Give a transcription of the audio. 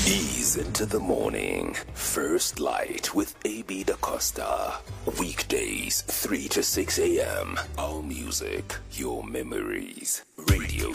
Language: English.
Ease into the morning. First Light with AB Da Costa. Weekdays, 3 to 6 a.m. Our music, your memories. Radio